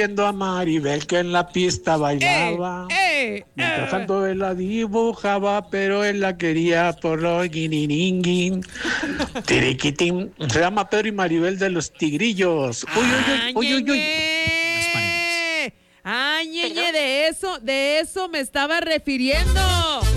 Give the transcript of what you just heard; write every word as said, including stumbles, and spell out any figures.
Viendo a Maribel que en la pista bailaba. ¡Eh! ¡Eh! Mientras eh. tanto él la dibujaba, pero él la quería por lo guinininguin. Tiriquitín. Se llama Pedro y Maribel de los Tigrillos. Uy, uy, ¡Ah, uy, uy, uy, uy. Las paredes. ñeñe! ¡Ah, ñeñe! De eso, de eso me estaba refiriendo.